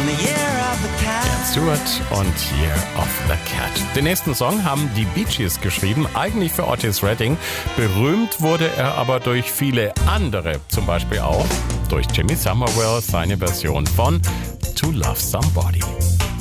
Stewart und Year of the Cat. Den nächsten Song haben die Bee Gees geschrieben, eigentlich für Otis Redding. Berühmt wurde er aber durch viele andere, zum Beispiel auch durch Jimmy Somerville, seine Version von To Love Somebody.